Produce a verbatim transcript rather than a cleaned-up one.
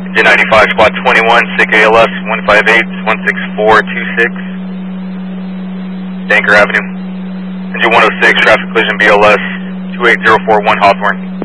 Engine ninety-five, squad twenty-one, S I C A L S one five eight, one six four two six, Danker Avenue. Engine one oh six, traffic collision B L S two eight zero four one Hawthorne.